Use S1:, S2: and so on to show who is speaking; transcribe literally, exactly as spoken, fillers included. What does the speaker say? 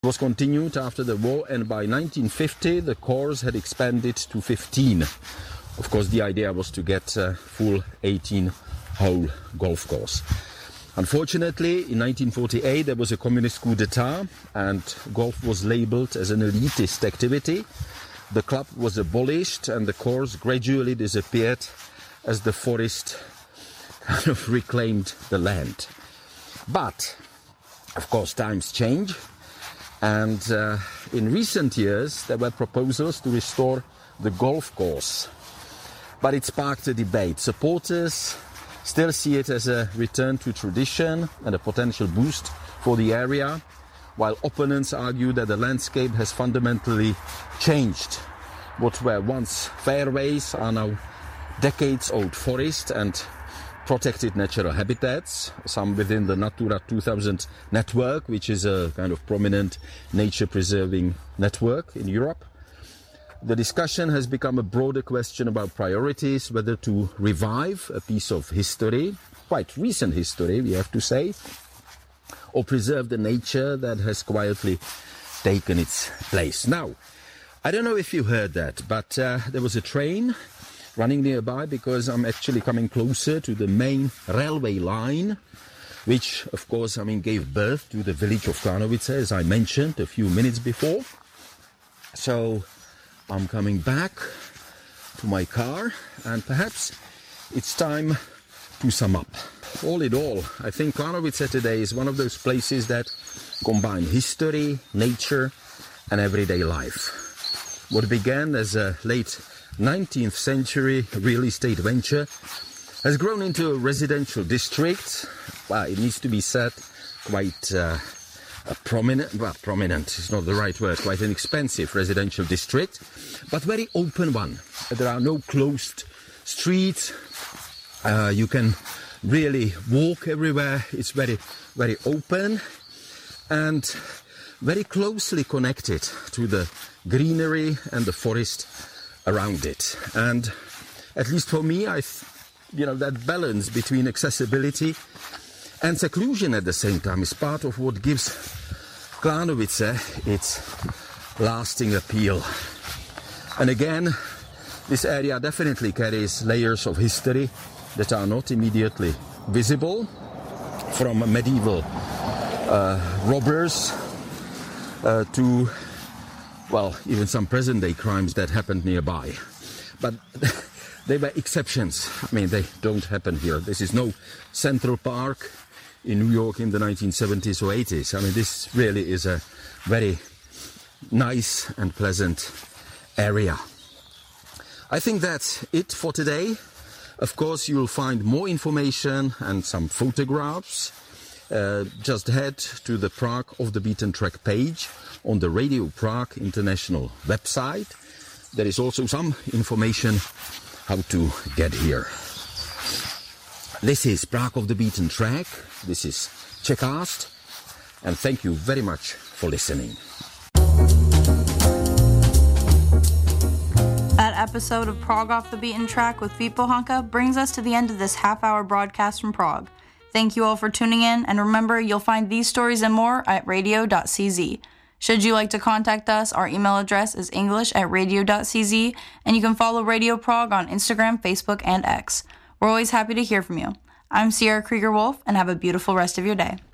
S1: It was continued after the war, and by nineteen fifty the course had expanded to fifteen. Of course, the idea was to get a full eighteen-hole golf course. Unfortunately, in nineteen forty-eight there was a communist coup d'etat and golf was labeled as an elitist activity. The club was abolished and the course gradually disappeared as the forest kind of reclaimed the land. But, of course, times change. And uh, in recent years, there were proposals to restore the golf course. But it sparked a debate. Supporters still see it as a return to tradition and a potential boost for the area, while opponents argue that the landscape has fundamentally changed. What were once fairways are now decades-old forests and protected natural habitats, some within the Natura two thousand network, which is a kind of prominent nature-preserving network in Europe. The discussion has become a broader question about priorities, whether to revive a piece of history, quite recent history, we have to say, or preserve the nature that has quietly taken its place. Now, I don't know if you heard that, but uh, there was a train running nearby because I'm actually coming closer to the main railway line, which, of course, I mean, gave birth to the village of Klánovice, as I mentioned a few minutes before. So I'm coming back to my car, and perhaps it's time to sum up. All in all, I think Klánovice today is one of those places that combine history, nature, and everyday life. What began as a late nineteenth century real estate venture has grown into a residential district. Well, it needs to be said, quite uh, a prominent, well, prominent is not the right word, quite an expensive residential district, but very open one. There are no closed streets. Uh, you can really walk everywhere. It's very, very open and very closely connected to the greenery and the forest around it. And at least for me, I, you know, that balance between accessibility and seclusion at the same time is part of what gives Klánovice its lasting appeal. And again, this area definitely carries layers of history that are not immediately visible, from medieval uh, robbers uh, to, well, even some present-day crimes that happened nearby. But they were exceptions. I mean, they don't happen here. This is no Central Park in New York in the nineteen seventies or eighties. I mean, this really is a very nice and pleasant area. I think that's it for today. Of course, you'll find more information and some photographs. Uh, just head to the Prague Off the Beaten Track page on the Radio Prague International website. There is also some information how to get here. This is Prague Off the Beaten Track. This is Czechcast, and thank you very much for listening.
S2: That episode of Prague Off the Beaten Track with Vít Pohanka brings us to the end of this half-hour broadcast from Prague. Thank you all for tuning in, and remember, you'll find these stories and more at radio dot c z. Should you like to contact us, our email address is english at radio dot c z, and you can follow Radio Prague on Instagram, Facebook, and X. We're always happy to hear from you. I'm Sierra Krieger-Wolf, and have a beautiful rest of your day.